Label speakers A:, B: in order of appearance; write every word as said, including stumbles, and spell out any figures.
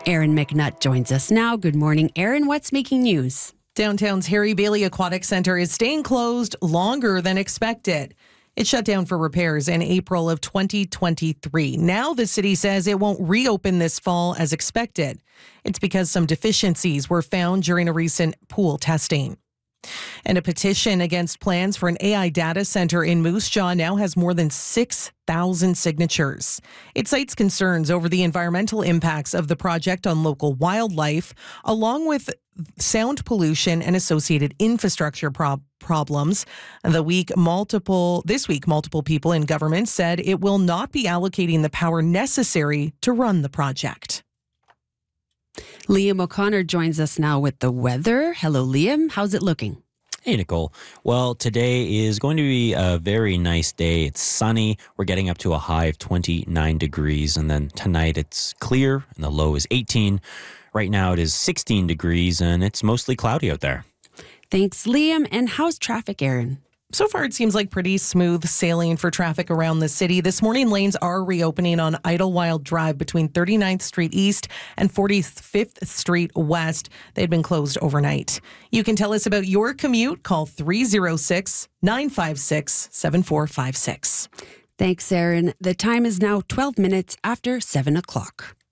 A: Aaron McNutt joins us now. Good morning, Aaron. What's making news?
B: Downtown's Harry Bailey Aquatic Center is staying closed longer than expected. It shut down for repairs in April of twenty twenty-three. Now the city says it won't reopen this fall as expected. It's because some deficiencies were found during a recent pool testing. And a petition against plans for an A I data center in Moose Jaw now has more than six thousand signatures. It cites concerns over the environmental impacts of the project on local wildlife, along with sound pollution and associated infrastructure prob- problems. The week, multiple this week, multiple people in government said it will not be allocating the power necessary to run the project.
A: Liam O'Connor joins us now with the weather. Hello, Liam. How's it looking?
C: Hey, Nicole. Well, today is going to be a very nice day. It's sunny. We're getting up to a high of twenty-nine degrees. And then tonight it's clear and the low is eighteen. Right now it is sixteen degrees and it's mostly cloudy out there.
A: Thanks, Liam. And how's traffic, Aaron?
B: So far, it seems like pretty smooth sailing for traffic around the city. This morning, lanes are reopening on Idlewild Drive between thirty-ninth Street East and forty-fifth Street West. They'd been closed overnight. You can tell us about your commute. Call three oh six, nine five six, seven four five six.
A: Thanks, Aaron. The time is now twelve minutes after seven o'clock.